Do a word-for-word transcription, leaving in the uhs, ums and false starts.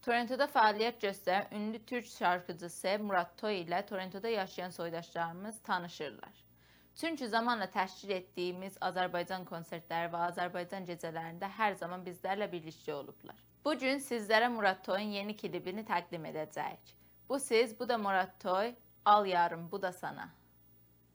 Torontoda fəaliyyət göstərən ünlü türk şarkıcısı Murat Toy ilə Torontoda yaşayan soydaşlarımız tanışırlar. Çünki zamanla təşkil etdiyimiz Azərbaycan konsertləri və Azərbaycan gecələrində hər zaman bizlərlə birlikdə olublar. Bugün sizlərə Murat Toy'un yeni klibini təqdim edəcəyik. Bu siz, bu da Murat Toy, Al Yarım, bu da sana.